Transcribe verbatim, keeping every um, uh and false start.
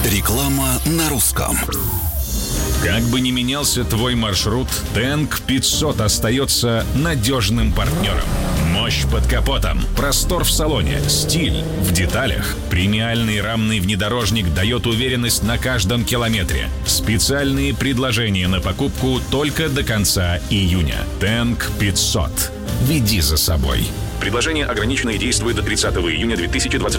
Реклама на русском. Как бы ни менялся твой маршрут, Тенк пятьсот остается надежным партнером. Мощь под капотом, простор в салоне, стиль в деталях. Премиальный рамный внедорожник дает уверенность на каждом километре. Специальные предложения на покупку только до конца июня. Тенк пятьсот. Веди за собой. Предложение ограничено и действует до тридцатого июня две тысячи двадцать